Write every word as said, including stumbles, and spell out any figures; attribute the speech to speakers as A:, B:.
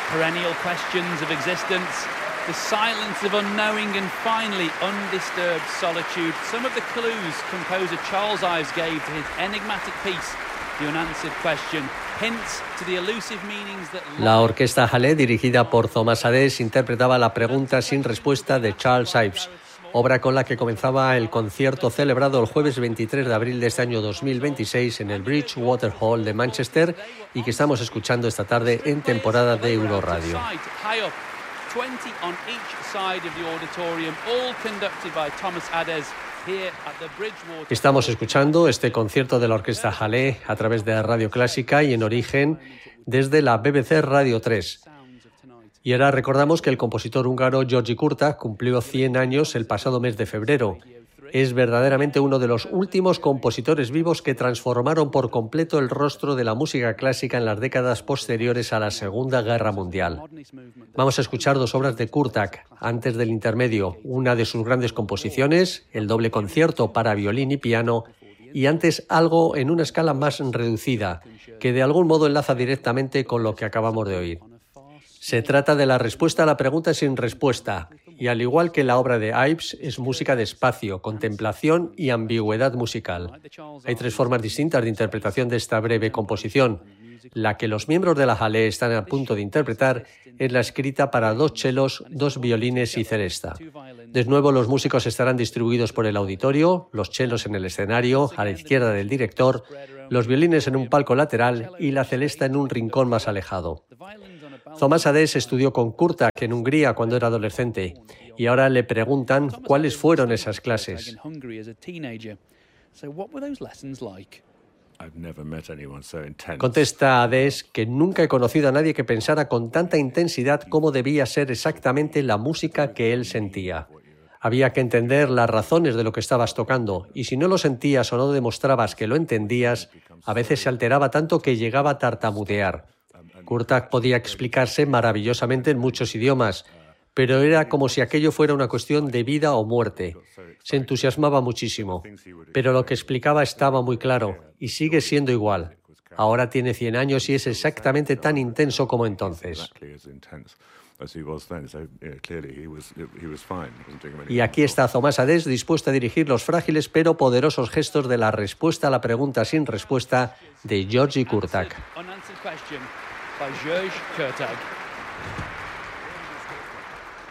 A: perennial questions of existence, the silence of unknowing and finally undisturbed solitude. Some of the clues composer Charles Ives gave to his enigmatic piece, The Unanswered Question, hints to the elusive meanings that...
B: La orquesta Halle, dirigida por Thomas Adès, interpretaba la pregunta sin respuesta de Charles Ives, obra con la que comenzaba el concierto celebrado el jueves veintitrés de abril de este año dos mil veintiséis en el Bridgewater Hall de Manchester y que estamos escuchando esta tarde en temporada de Euroradio.
A: twenty on each side of the auditorium, all conducted by Thomas Adès.
B: Estamos escuchando este concierto de la orquesta Halle a través de Radio Clásica y en origen desde la B B C Radio tres. Y ahora recordamos que el compositor húngaro György Kurtag cumplió cien años el pasado mes de febrero. Es verdaderamente uno de los últimos compositores vivos que transformaron por completo el rostro de la música clásica en las décadas posteriores a la Segunda Guerra Mundial. Vamos a escuchar dos obras de Kurtag antes del intermedio, una de sus grandes composiciones, el doble concierto para violín y piano, y antes algo en una escala más reducida, que de algún modo enlaza directamente con lo que acabamos de oír. Se trata de la respuesta a la pregunta sin respuesta, y al igual que la obra de Ives, es música de espacio, contemplación y ambigüedad musical. Hay tres formas distintas de interpretación de esta breve composición. La que los miembros de la Halle están a punto de interpretar es la escrita para dos chelos, dos violines y celesta. De nuevo, los músicos estarán distribuidos por el auditorio, los chelos en el escenario, a la izquierda del director, los violines en un palco lateral y la celesta en un rincón más alejado. Thomas Adès estudió con Kurtag en Hungría cuando era adolescente y ahora le preguntan cuáles fueron esas clases. Contesta Adès que nunca he conocido a nadie que pensara con tanta intensidad cómo debía ser exactamente la música que él sentía. Había que entender las razones de lo que estabas tocando y si no lo sentías o no demostrabas que lo entendías, a veces se alteraba tanto que llegaba a tartamudear. Kurtag podía explicarse maravillosamente en muchos idiomas, pero era como si aquello fuera una cuestión de vida o muerte. Se entusiasmaba muchísimo, pero lo que explicaba estaba muy claro y sigue siendo igual. Ahora tiene cien años y es exactamente tan intenso como entonces. Y aquí está Thomas Adès dispuesto a dirigir los frágiles pero poderosos gestos de la respuesta a la pregunta sin respuesta de György Kurtag.
A: By György Kurtag.